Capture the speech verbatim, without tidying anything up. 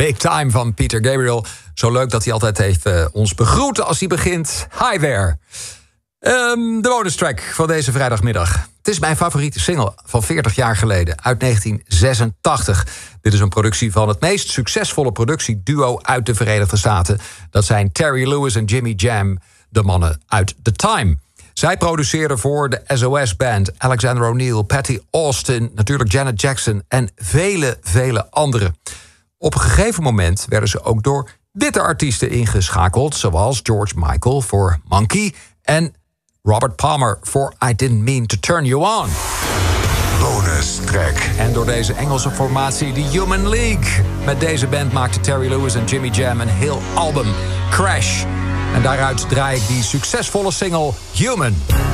Big Time van Peter Gabriel. Zo leuk dat hij altijd even ons begroet als hij begint. Hi there. Um, de bonus track van deze vrijdagmiddag. Het is mijn favoriete single van veertig jaar geleden, uit negentien zesentachtig. Dit is een productie van het meest succesvolle productieduo uit de Verenigde Staten. Dat zijn Terry Lewis en Jimmy Jam, de mannen uit The Time. Zij produceerden voor de S O S-band, Alexander O'Neal, Patty Austin, natuurlijk Janet Jackson en vele, vele anderen. Op een gegeven moment werden ze ook door witte artiesten ingeschakeld, zoals George Michael voor Monkey en Robert Palmer voor I Didn't Mean to Turn You On. Bonus track. En door deze Engelse formatie, de Human League. Met deze band maakte Terry Lewis en Jimmy Jam een heel album, Crash. En daaruit draai ik die succesvolle single Human.